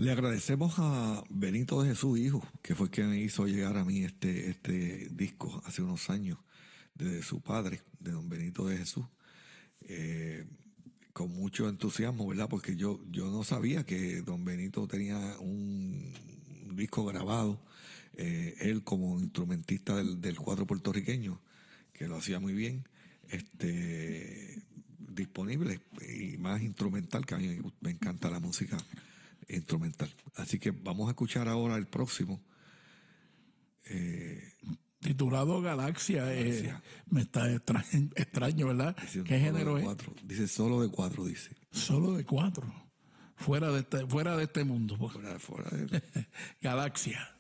Le agradecemos a Benito de Jesús, hijo, que fue quien me hizo llegar a mí este disco hace unos años, de su padre, de don Benito de Jesús. Con mucho entusiasmo, ¿verdad? Porque yo no sabía que don Benito tenía un disco grabado, él como instrumentista del cuadro puertorriqueño, que lo hacía muy bien, disponible y más instrumental, que a mí me encanta la música instrumental. Así que vamos a escuchar ahora el próximo. Titulado Galaxia. Me está extraño, ¿verdad? ¿Qué género es? Dice solo de 4, dice. Solo de 4. Fuera de este mundo. Fuera de... Galaxia.